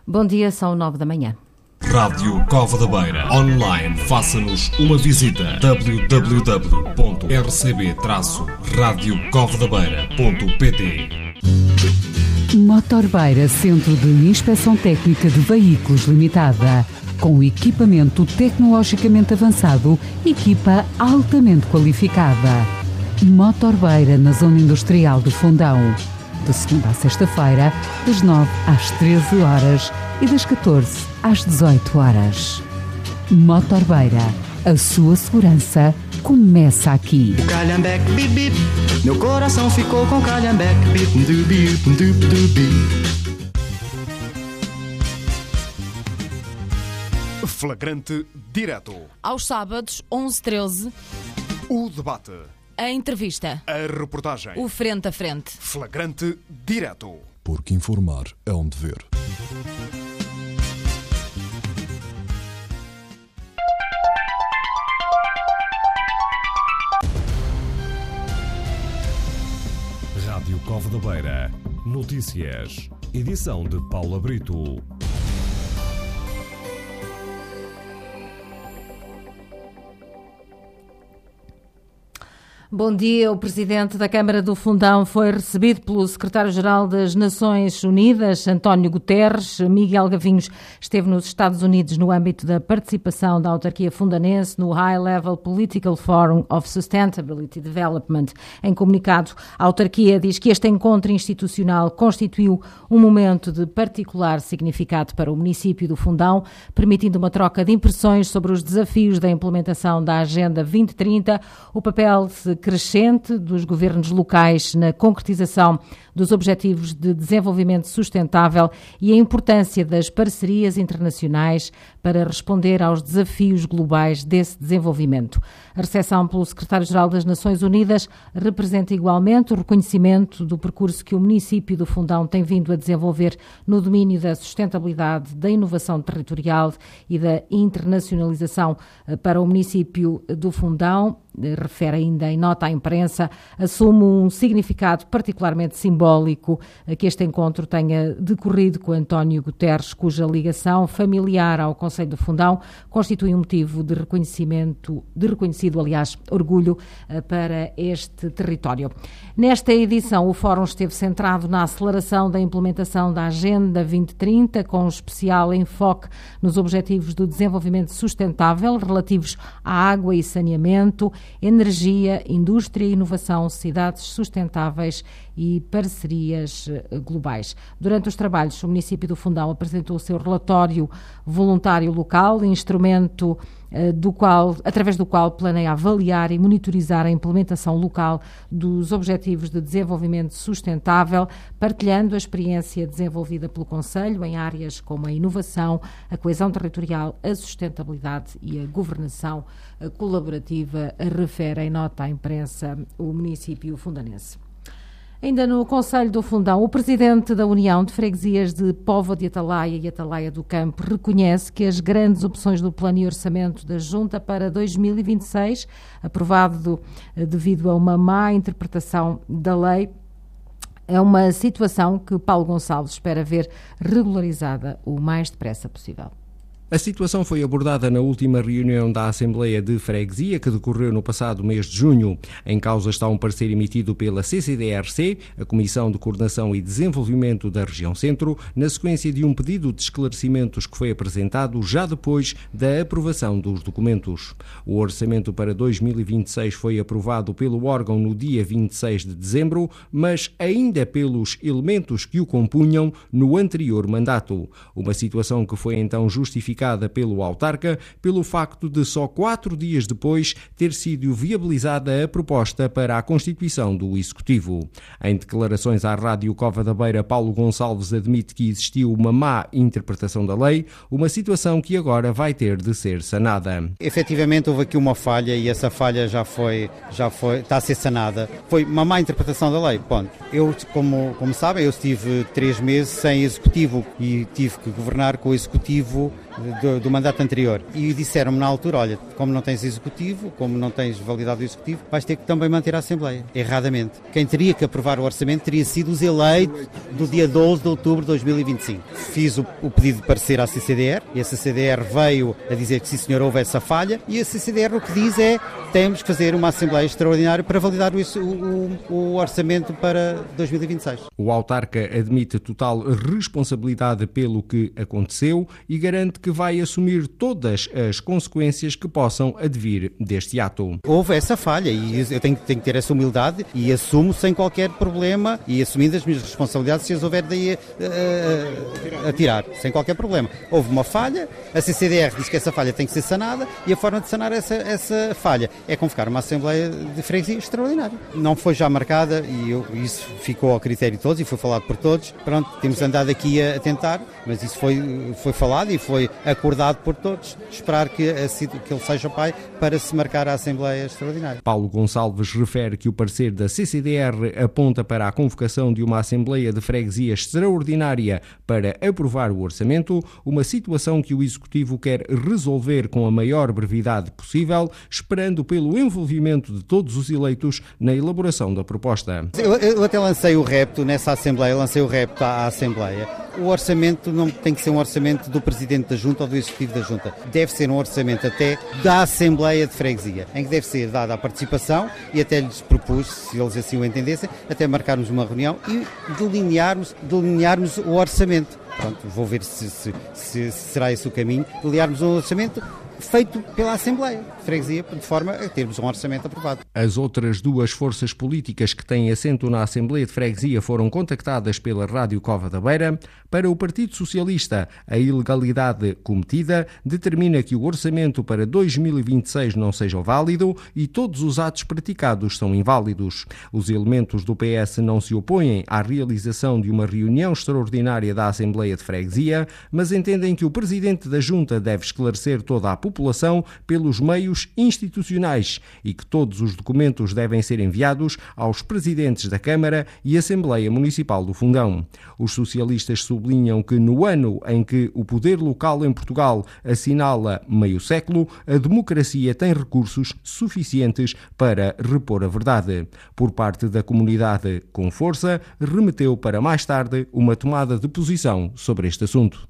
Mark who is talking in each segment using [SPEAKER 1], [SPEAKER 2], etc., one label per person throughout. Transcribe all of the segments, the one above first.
[SPEAKER 1] Bom dia, são 9 da manhã.
[SPEAKER 2] Rádio Cova da Beira. Online, faça-nos uma visita. www.rcb-radiocovadabeira.pt.
[SPEAKER 3] Motorbeira, Centro de Inspeção Técnica de Veículos Limitada. Com equipamento tecnologicamente avançado, equipa altamente qualificada. Motorbeira, na Zona Industrial do Fundão. De segunda a sexta-feira, das 9 às 13 horas e das 14 às 18 horas. Motorbeira, a sua segurança começa aqui.
[SPEAKER 4] O calhambeque, bip, bip. Meu coração ficou com calhambeque, bip, du, bip, du, du, bip.
[SPEAKER 5] Flagrante direto.
[SPEAKER 6] Aos sábados, 11h13.
[SPEAKER 5] O debate.
[SPEAKER 6] A entrevista.
[SPEAKER 5] A reportagem.
[SPEAKER 6] O frente a frente.
[SPEAKER 5] Flagrante direto.
[SPEAKER 7] Porque informar é um dever.
[SPEAKER 2] Rádio Cova da Beira. Notícias. Edição de Paula Brito.
[SPEAKER 1] Bom dia. O presidente da Câmara do Fundão foi recebido pelo secretário-geral das Nações Unidas, António Guterres. Miguel Gavinhos esteve nos Estados Unidos no âmbito da participação da autarquia fundanense no High Level Political Forum of Sustainability Development. Em comunicado, a autarquia diz que este encontro institucional constituiu um momento de particular significado para o município do Fundão, permitindo uma troca de impressões sobre os desafios da implementação da Agenda 2030, o papel crescente dos governos locais na concretização dos Objetivos de Desenvolvimento Sustentável e a importância das parcerias internacionais para responder aos desafios globais desse desenvolvimento. A recepção pelo secretário-geral das Nações Unidas representa igualmente o reconhecimento do percurso que o município do Fundão tem vindo a desenvolver no domínio da sustentabilidade, da inovação territorial e da internacionalização. Para o município do Fundão, refere ainda em nota à imprensa, assume um significado particularmente simbólico que este encontro tenha decorrido com António Guterres, cuja ligação familiar ao Conselho do Fundão constitui um motivo de reconhecido, orgulho para este território. Nesta edição, o Fórum esteve centrado na aceleração da implementação da Agenda 2030, com especial enfoque nos Objetivos do Desenvolvimento Sustentável relativos à água e saneamento, energia, indústria, inovação, cidades sustentáveis e parcerias globais. Durante os trabalhos, o município do Fundão apresentou o seu relatório voluntário local, instrumento através do qual planeia avaliar e monitorizar a implementação local dos Objetivos de Desenvolvimento Sustentável, partilhando a experiência desenvolvida pelo Conselho em áreas como a inovação, a coesão territorial, a sustentabilidade e a governação colaborativa, refere em nota à imprensa o município fundanense. Ainda no Conselho do Fundão, o presidente da União de Freguesias de Póvoa de Atalaia e Atalaia do Campo reconhece que as grandes opções do plano e orçamento da Junta para 2026, aprovado devido a uma má interpretação da lei, é uma situação que Paulo Gonçalves espera ver regularizada o mais depressa possível.
[SPEAKER 8] A situação foi abordada na última reunião da Assembleia de Freguesia, que decorreu no passado mês de junho. Em causa está um parecer emitido pela CCDRC, a Comissão de Coordenação e Desenvolvimento da Região Centro, na sequência de um pedido de esclarecimentos que foi apresentado já depois da aprovação dos documentos. O orçamento para 2026 foi aprovado pelo órgão no dia 26 de dezembro, mas ainda pelos elementos que o compunham no anterior mandato. Uma situação que foi então justificada pelo autarca pelo facto de só 4 dias depois ter sido viabilizada a proposta para a constituição do Executivo. Em declarações à Rádio Cova da Beira, Paulo Gonçalves admite que existiu uma má interpretação da lei, uma situação que agora vai ter de ser sanada.
[SPEAKER 9] Efetivamente houve aqui uma falha e essa falha já está a ser sanada. Foi uma má interpretação da lei. Bom, eu, como sabem, eu estive 3 meses sem Executivo e tive que governar com o Executivo do mandato anterior. E disseram-me na altura, olha, como não tens executivo, como não tens validade do executivo, vais ter que também manter a Assembleia. Erradamente. Quem teria que aprovar o orçamento teria sido os eleitos do dia 12 de outubro de 2025. Fiz o pedido de parecer à CCDR e a CCDR veio a dizer que sim senhor, houve essa falha, e a CCDR o que diz é temos que fazer uma Assembleia Extraordinária para validar o orçamento para 2026.
[SPEAKER 8] O autarca admite total responsabilidade pelo que aconteceu e garante que vai assumir todas as consequências que possam advir deste ato.
[SPEAKER 9] Houve essa falha e eu tenho que ter essa humildade e assumo sem qualquer problema e assumindo as minhas responsabilidades se as houver daí a tirar, sem qualquer problema. Houve uma falha, a CCDR diz que essa falha tem que ser sanada e a forma de sanar essa falha é convocar uma Assembleia de Freguesia extraordinária. Não foi já marcada e isso ficou ao critério de todos e foi falado por todos. Pronto, temos andado aqui a tentar, mas isso foi falado e foi acordado por todos. Esperar que ele seja pai para se marcar a Assembleia Extraordinária.
[SPEAKER 8] Paulo Gonçalves refere que o parecer da CCDR aponta para a convocação de uma Assembleia de Freguesia extraordinária para aprovar o orçamento, uma situação que o Executivo quer resolver com a maior brevidade possível, esperando pelo envolvimento de todos os eleitos na elaboração da proposta.
[SPEAKER 9] Eu até lancei o repto nessa Assembleia, à Assembleia. O orçamento não tem que ser um orçamento do Presidente da Junta ou do Executivo da Junta. Deve ser um orçamento até da Assembleia de Freguesia, em que deve ser dada a participação e até lhes propus, se eles assim o entendessem, até marcarmos uma reunião e delinearmos o orçamento. Pronto, vou ver se será esse o caminho, delinearmos um orçamento feito pela Assembleia de Freguesia, de forma a termos um orçamento aprovado.
[SPEAKER 8] As outras duas forças políticas que têm assento na Assembleia de Freguesia foram contactadas pela Rádio Cova da Beira. Para o Partido Socialista, a ilegalidade cometida determina que o orçamento para 2026 não seja válido e todos os atos praticados são inválidos. Os elementos do PS não se opõem à realização de uma reunião extraordinária da Assembleia de Freguesia, mas entendem que o Presidente da Junta deve esclarecer toda a população pelos meios institucionais e que todos os documentos devem ser enviados aos presidentes da Câmara e Assembleia Municipal do Fundão. Os socialistas sublinham que no ano em que o poder local em Portugal assinala meio século, a democracia tem recursos suficientes para repor a verdade. Por parte da comunidade com força, remeteu para mais tarde uma tomada de posição sobre este assunto.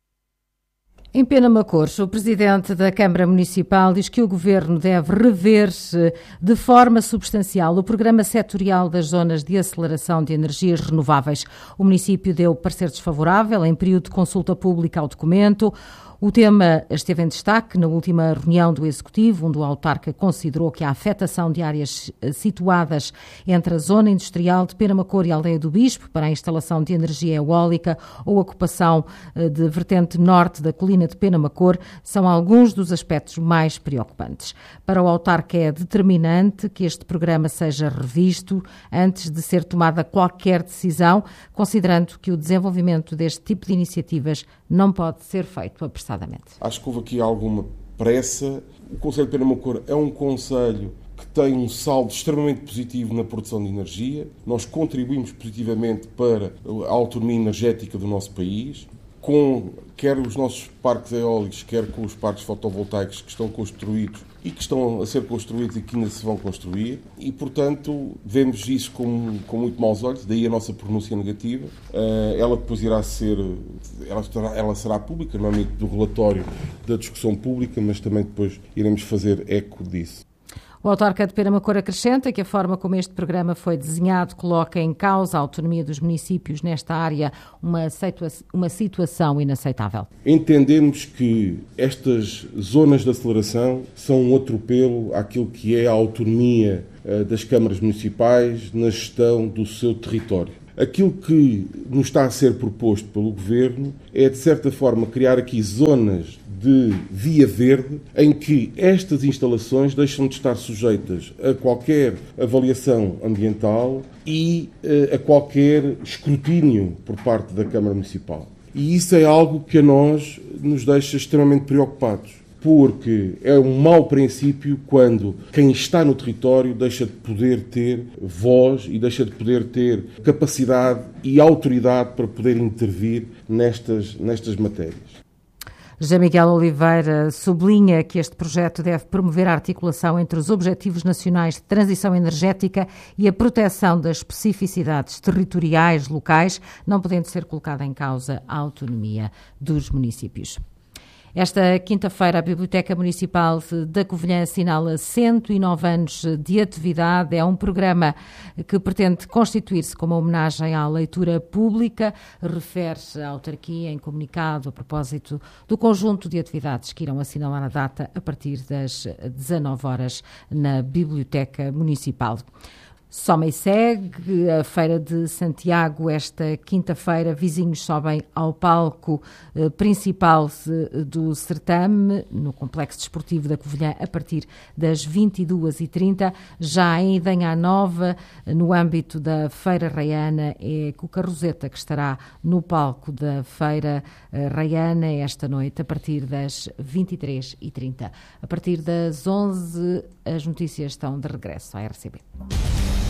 [SPEAKER 1] Em Penamacor, o Presidente da Câmara Municipal diz que o Governo deve rever de forma substancial o programa setorial das zonas de aceleração de energias renováveis. O município deu parecer desfavorável em período de consulta pública ao documento. O tema esteve em destaque na última reunião do Executivo, onde o autarca considerou que a afetação de áreas situadas entre a zona industrial de Penamacor e a Aldeia do Bispo para a instalação de energia eólica ou a ocupação de vertente norte da colina de Penamacor são alguns dos aspectos mais preocupantes. Para o autarca é determinante que este programa seja revisto antes de ser tomada qualquer decisão, considerando que o desenvolvimento deste tipo de iniciativas não pode ser feito apressadamente.
[SPEAKER 10] Acho que houve aqui alguma pressa. O Concelho de Penamacor é um concelho que tem um saldo extremamente positivo na produção de energia. Nós contribuímos positivamente para a autonomia energética do nosso país, com quer os nossos parques eólicos, quer com os parques fotovoltaicos que estão construídos e que estão a ser construídos e que ainda se vão construir. E, portanto, vemos isso com muito maus olhos, daí a nossa pronúncia negativa. Ela depois irá ser, ela será pública, no âmbito do relatório da discussão pública, mas também depois iremos fazer eco disso.
[SPEAKER 1] O autarca de Penamacor acrescenta que a forma como este programa foi desenhado coloca em causa a autonomia dos municípios nesta área, uma situação inaceitável.
[SPEAKER 10] Entendemos que estas zonas de aceleração são um atropelo àquilo que é a autonomia das câmaras municipais na gestão do seu território. Aquilo que nos está a ser proposto pelo Governo é, de certa forma, criar aqui zonas de via verde em que estas instalações deixam de estar sujeitas a qualquer avaliação ambiental e a qualquer escrutínio por parte da Câmara Municipal. E isso é algo que a nós nos deixa extremamente preocupados, porque é um mau princípio quando quem está no território deixa de poder ter voz e deixa de poder ter capacidade e autoridade para poder intervir nestas matérias.
[SPEAKER 1] José Miguel Oliveira sublinha que este projeto deve promover a articulação entre os Objetivos Nacionais de Transição Energética e a proteção das especificidades territoriais locais, não podendo ser colocada em causa a autonomia dos municípios. Esta quinta-feira, a Biblioteca Municipal da Covilhã assinala 109 anos de atividade. É um programa que pretende constituir-se como uma homenagem à leitura pública, refere a autarquia em comunicado a propósito do conjunto de atividades que irão assinalar a data a partir das 19 horas na Biblioteca Municipal. Soma e segue a Feira de Santiago esta quinta-feira. Vizinhos sobem ao palco principal do certame no Complexo Desportivo da Covilhã a partir das 22h30. Já em Idanha Nova, no âmbito da Feira Raiana, é Cuca Roseta que estará no palco da Feira Raiana esta noite a partir das 23h30. A partir das 11h as notícias estão de regresso à RCB.